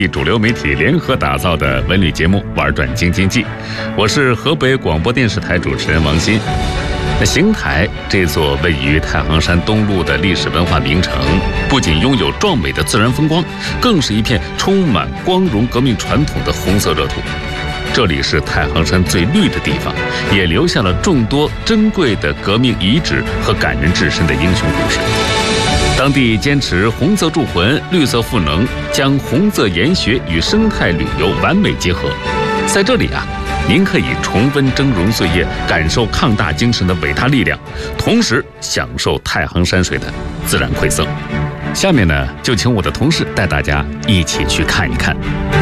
主流媒体联合打造的文旅节目《玩转京津冀》，我是河北广播电视台主持人王鑫。邢台这座位于太行山东麓的历史文化名城，不仅拥有壮美的自然风光，更是一片充满光荣革命传统的红色热土。这里是太行山最绿的地方，也留下了众多珍贵的革命遗址和感人至深的英雄故事。当地坚持红色铸魂、绿色赋能，将红色研学与生态旅游完美结合。在这里您可以重温峥嵘岁月，感受抗大精神的伟大力量，同时享受太行山水的自然馈赠。下面呢，就请我的同事带大家一起去看一看。